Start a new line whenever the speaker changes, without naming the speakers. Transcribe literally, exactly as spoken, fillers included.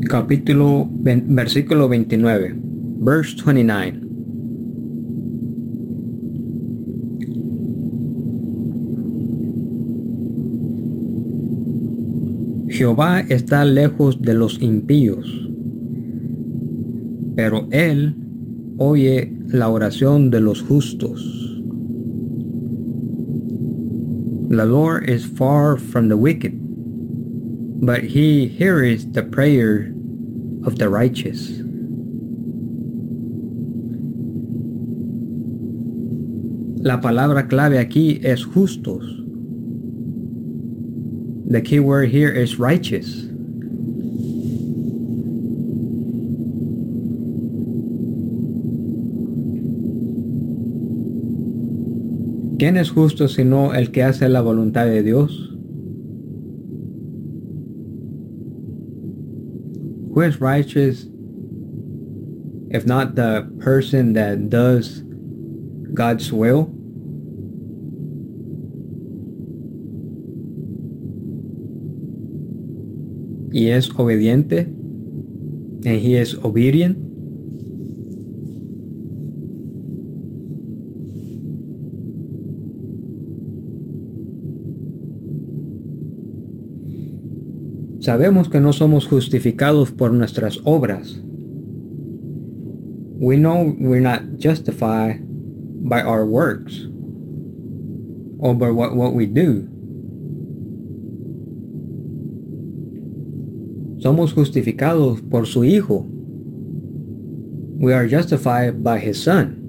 Capítulo versículo veintinueve, verse twenty-nine. Jehová está lejos de los impíos, pero él oye la oración de los justos. The Lord is far from the wicked, but he heareth the prayer of the righteous. La palabra clave aquí es justos. The key word here is righteous. ¿Quién es justo sino el que hace la voluntad de Dios? Who is righteous if not the person that does God's will? Y es obediente, and he is obedient. Sabemos que no somos justificados por nuestras obras. We know we're not justified by our works or by what, what we do. Somos justificados por su Hijo. We are justified by His Son.